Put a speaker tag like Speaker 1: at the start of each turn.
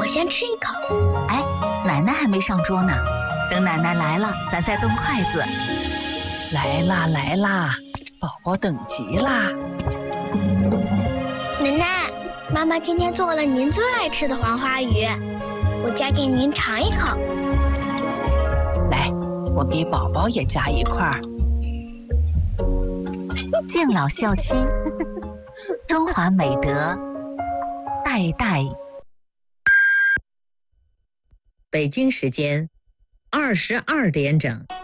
Speaker 1: 我先吃一口。
Speaker 2: 哎，奶奶还没上桌呢，等奶奶来了，咱再动筷子。
Speaker 3: 来啦来啦，宝宝等急啦！
Speaker 1: 奶奶，妈妈今天做了您最爱吃的黄花鱼，我夹给您尝一口。
Speaker 3: 来，我给宝宝也夹一块儿。
Speaker 2: 敬老孝亲，中华美德，代代。
Speaker 4: 北京时间22点整。